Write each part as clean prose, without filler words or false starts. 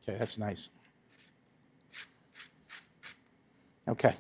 Okay, that's nice. Okay.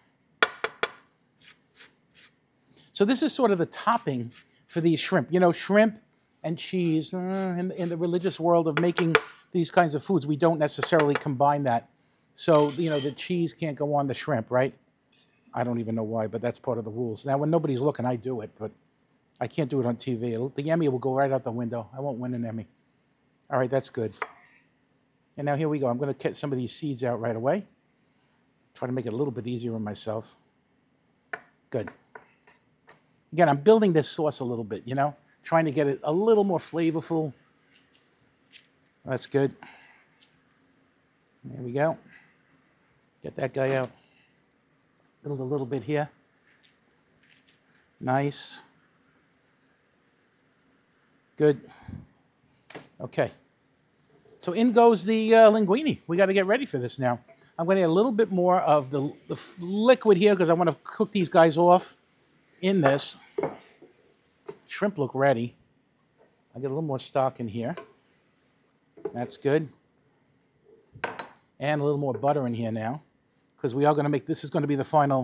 So this is sort of the topping for these shrimp. You know, shrimp and cheese, in the religious world of making these kinds of foods, we don't necessarily combine that. So, you know, the cheese can't go on the shrimp, right? I don't even know why, but that's part of the rules. Now, when nobody's looking, I do it, but I can't do it on TV. The Emmy will go right out the window. I won't win an Emmy. All right, that's good. And now here we go. I'm going to cut some of these seeds out right away. Try to make it a little bit easier on myself. Good. Again, I'm building this sauce a little bit, you know, trying to get it a little more flavorful. That's good. There we go. Get that guy out. Build a little bit here. Nice. Good. Okay. So in goes the linguine. We got to get ready for this now. I'm going to add a little bit more of the liquid here because I want to cook these guys off in this. Shrimp look ready. I'll get a little more stock in here. That's good. And a little more butter in here now because we are going to make, this is going to be the final.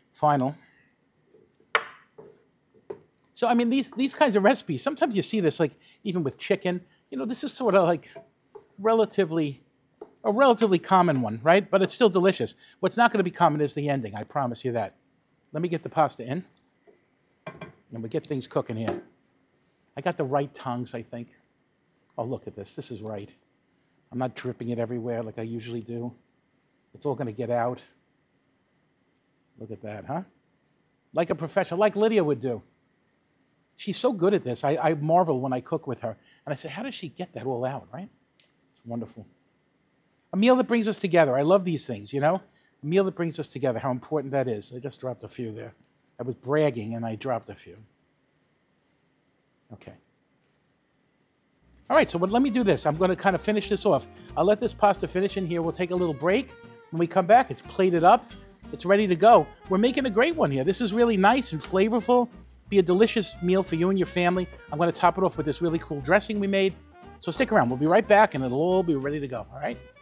So, I mean, these kinds of recipes, sometimes you see this, like, even with chicken. You know, this is sort of like a relatively common one, right? But it's still delicious. What's not going to be common is the ending, I promise you that. Let me get the pasta in. And we get things cooking here. I got the right tongs, I think. Oh, look at this. This is right. I'm not dripping it everywhere like I usually do. It's all going to get out. Look at that, huh? Like a professional, like Lydia would do. She's so good at this. I marvel when I cook with her. And I say, how does she get that all out, right? It's wonderful. A meal that brings us together. I love these things, you know? A meal that brings us together, how important that is. I just dropped a few there. I was bragging and I dropped a few. Okay. All right, so let me do this. I'm going to kind of finish this off. I'll let this pasta finish in here. We'll take a little break. When we come back, it's plated up. It's ready to go. We're making a great one here. This is really nice and flavorful. Be a delicious meal for you and your family. I'm going to top it off with this really cool dressing we made. So stick around. We'll be right back, and it'll all be ready to go, all right?